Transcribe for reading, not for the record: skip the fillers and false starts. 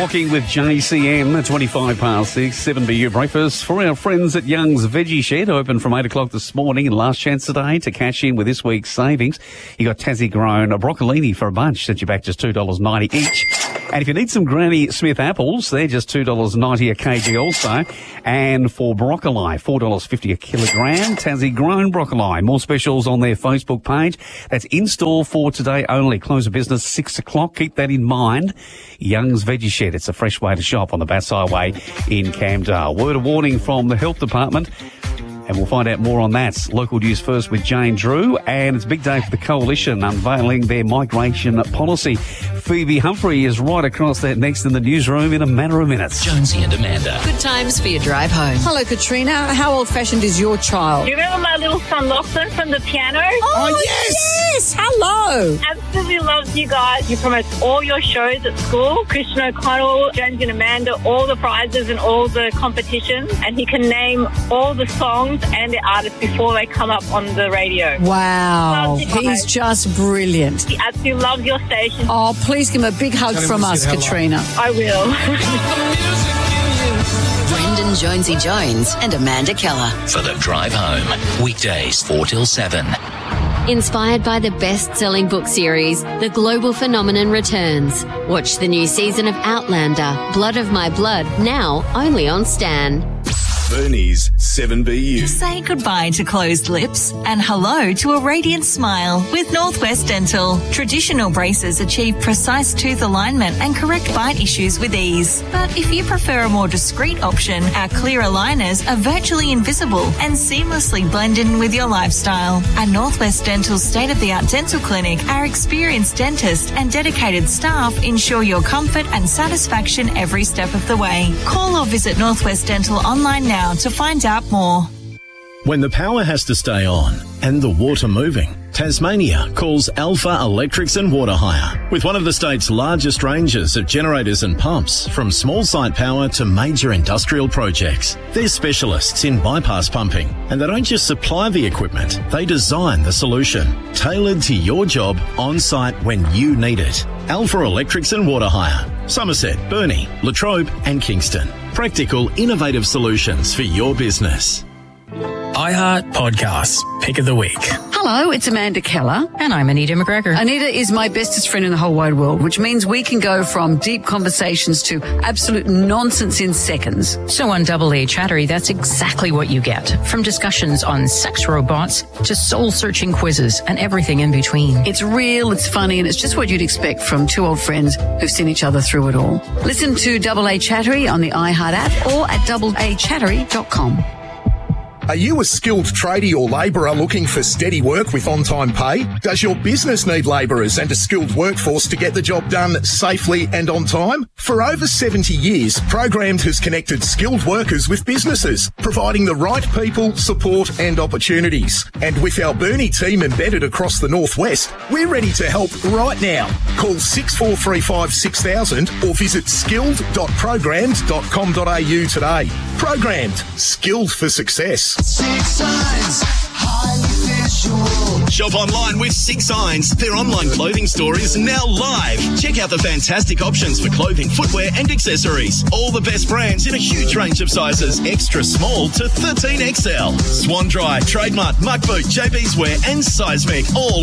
Talking with JCM, 25 past 6, 7BU breakfast for our friends at Young's Veggie Shed, open from 8 o'clock this morning, and last chance today to cash in with this week's savings. You got Tassie grown broccolini for a bunch, sent you back just $2.90 each. And if you need some Granny Smith apples, they're just $2.90 a kg also. And for broccoli, $4.50 a kilogram, Tassie grown broccoli. More specials on their Facebook page. That's in store for today only. Close of business 6 o'clock. Keep that in mind. Young's Veggie Shed. It's a fresh way to shop on the Bass Highway in Camdale. Word of warning from the Health Department. And we'll find out more on that. Local news first with Jane Drew. And it's a big day for the Coalition unveiling their migration policy. Phoebe Humphrey is right across that next in the newsroom in a matter of minutes. Jonesy and Amanda. Good times for your drive home. Hello, Katrina. How old-fashioned is your child? Do you remember my little son Lachlan from the piano? Oh, yes! Hello! Absolutely loves you guys. You promote all your shows at school. Christian O'Connell, Jonesy and Amanda, all the prizes and all the competitions. And he can name all the songs and the artists before they come up on the radio. Wow. Loves you He's guys. just brilliant. He absolutely loves your station. Oh, please give him a big hug from us, Katrina. I will. Brendan Jonesy Jones and Amanda Keller. For the drive home. Weekdays 4 till 7. Inspired by the best-selling book series, The Global Phenomenon returns. Watch the new season of Outlander, Blood of My Blood, now only on Stan. Bernie's 7BU. Say goodbye to closed lips and hello to a radiant smile with Northwest Dental. Traditional braces achieve precise tooth alignment and correct bite issues with ease. But if you prefer a more discreet option, our clear aligners are virtually invisible and seamlessly blend in with your lifestyle. At Northwest Dental's state-of-the-art dental clinic, our experienced dentist and dedicated staff ensure your comfort and satisfaction every step of the way. Call or visit Northwest Dental online now to find out more. When the power has to stay on and the water moving, Tasmania calls Alpha Electrics and Water Hire. With one of the state's largest ranges of generators and pumps, from small site power to major industrial projects. They're specialists in bypass pumping, and they don't just supply the equipment, they design the solution, tailored to your job on site when you need it. Alpha Electrics and Water Hire. Somerset, Burnie, Latrobe and Kingston. Practical, innovative solutions for your business. iHeart Podcasts, Pick of the Week. Hello, it's Amanda Keller. And I'm Anita McGregor. Anita is my bestest friend in the whole wide world, which means we can go from deep conversations to absolute nonsense in seconds. So on Double A Chattery, that's exactly what you get. From discussions on sex robots to soul-searching quizzes and everything in between. It's real, it's funny, and it's just what you'd expect from two old friends who've seen each other through it all. Listen to Double A Chattery on the iHeart app or at doubleachattery.com. Are you a skilled tradie or labourer looking for steady work with on-time pay? Does your business need labourers and a skilled workforce to get the job done safely and on time? For over 70 years, Programmed has connected skilled workers with businesses, providing the right people, support and opportunities. And with our Burnie team embedded across the northwest, we're ready to help right now. Call 6435 6000 or visit skilled.programmed.com.au today. Programmed, skilled for success. 6 Signs, highly visual. Shop online with 6 Signs. Their online clothing store is now live. Check out the fantastic options for clothing, footwear and accessories. All the best brands in a huge range of sizes, extra small to 13XL. Swan Dry, Trademark, Muck Boot, JB's Wear and Seismic, all